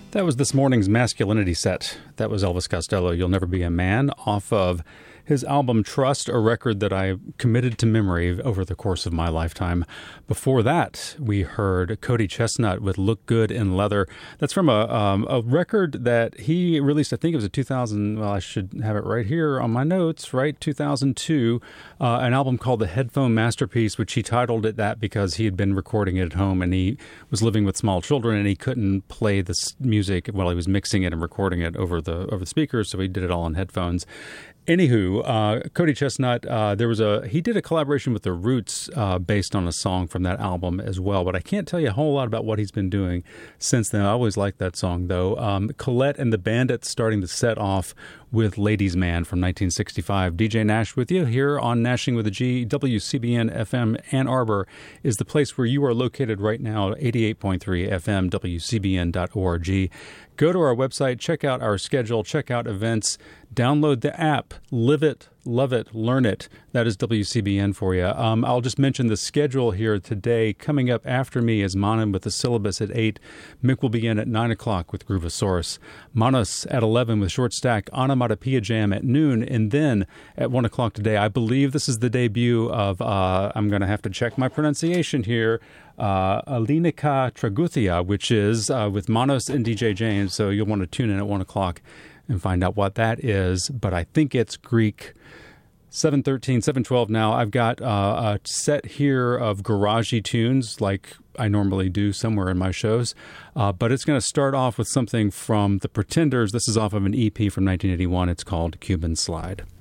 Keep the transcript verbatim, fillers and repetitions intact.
That was this morning's Masculinity set. That was Elvis Costello, You'll Never Be a Man, off of his album Trust, a record that I committed to memory over the course of my lifetime. Before that, we heard Cody Chestnut with Look Good in Leather. That's from a um, a record that he released, I think it was a two thousand, well, I should have it right here on my notes, right? two thousand two, uh, an album called The Headphone Masterpiece, which he titled it that because he had been recording it at home and he was living with small children and he couldn't play this music while he was mixing it and recording it over the over the speakers, so he did it all on headphones. Anywho, uh, Cody Chestnut, uh, there was a he did a collaboration with The Roots uh, based on a song from that album as well, but I can't tell you a whole lot about what he's been doing since then. I always liked that song, though. Um, Colette and the Bandits starting the set off with Ladies Man from nineteen sixty-five. D J Nash with you here on Nashing with a G. W C B N F M Ann Arbor is the place where you are located right now, eighty-eight point three F M, W C B N dot org. Go to our website, check out our schedule, check out events, download the app, live it, love it, learn it. That is W C B N for you. Um, I'll just mention the schedule here today. Coming up after me is Manan with the syllabus at eight. Mick will begin at nine o'clock with Groovosaurus. Manos at eleven with Short Stack. Onomatopoeia Jam at noon. And then at one o'clock today, I believe this is the debut of, uh, I'm going to have to check my pronunciation here, uh, Alinika Traguthia, which is uh, with Manos and D J James. So you'll want to tune in at one o'clock and find out what that is. But I think it's Greek. seven thirteen, seven twelve now. I've got uh, a set here of garagey tunes like I normally do somewhere in my shows. Uh, but it's going to start off with something from The Pretenders. This is off of an E P from nineteen eighty-one. It's called Cuban Slide.